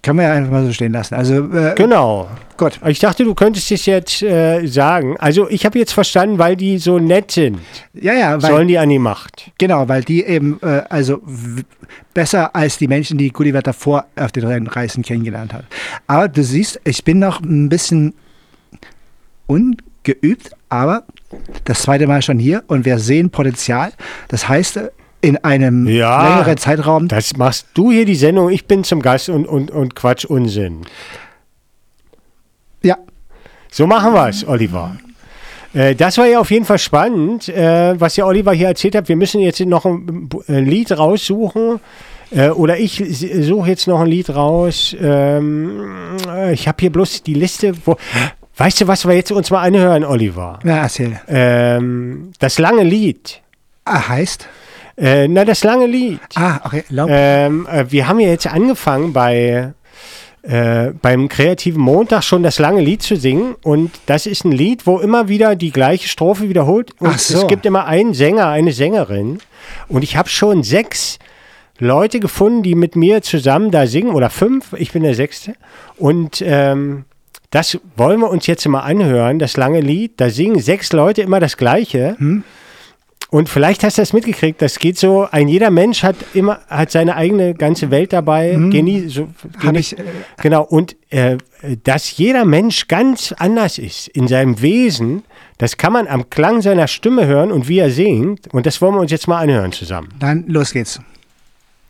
Können wir ja einfach mal so stehen lassen. Also, Genau. Gut. Ich dachte, du könntest es jetzt sagen. Also ich habe jetzt verstanden, weil die so nett sind, Ja, weil, sollen die an die Macht. genau, weil die eben, besser als die Menschen, die Gulliver davor auf den Reisen kennengelernt hat. Aber du siehst, ich bin noch ein bisschen ungeübt, aber das zweite Mal schon hier und wir sehen Potenzial. Das heißt, in einem längeren Zeitraum. Das machst du hier die Sendung, ich bin zum Gast und Quatsch Unsinn. Ja. So machen wir es, Oliver. Das war ja auf jeden Fall spannend, was ja Oliver hier erzählt hat. Wir müssen jetzt noch ein Lied raussuchen. Oder ich suche jetzt noch ein Lied raus. Ich habe hier bloß die Liste. Weißt du, was wir jetzt uns mal anhören, Oliver? Ja, erzähl. Das lange Lied. Heißt? Das lange Lied. Okay. Wir haben ja jetzt angefangen beim Kreativen Montag schon das lange Lied zu singen und das ist ein Lied, wo immer wieder die gleiche Strophe wiederholt und es gibt immer einen Sänger, eine Sängerin und ich habe schon 6 Leute gefunden, die mit mir zusammen da singen oder 5, ich bin der 6. und das wollen wir uns jetzt mal anhören, das lange Lied, da singen 6 Leute immer das Gleiche. Und vielleicht hast du das mitgekriegt, das geht so, jeder Mensch hat seine eigene ganze Welt dabei. Genau, und dass jeder Mensch ganz anders ist in seinem Wesen, das kann man am Klang seiner Stimme hören und wie er singt. Und das wollen wir uns jetzt mal anhören zusammen. Dann los geht's.